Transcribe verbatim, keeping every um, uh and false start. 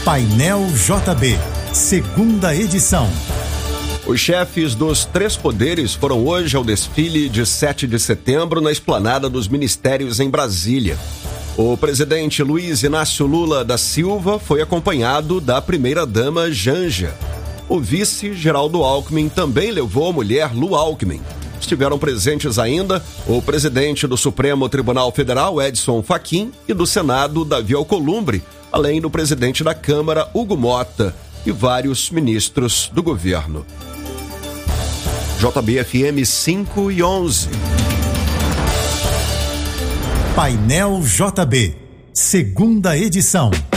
Painel J B, segunda edição. Os chefes dos três poderes foram hoje ao desfile de sete de setembro na esplanada dos ministérios em Brasília. O presidente Luiz Inácio Lula da Silva foi acompanhado da primeira-dama Janja. O vice, Geraldo Alckmin, também levou a mulher Lu Alckmin. Estiveram presentes ainda o presidente do Supremo Tribunal Federal, Edson Fachin, e do Senado, Davi Alcolumbre, além do presidente da Câmara, Hugo Mota, e vários ministros do governo. J B F M cinco e onze. Painel J B, segunda edição.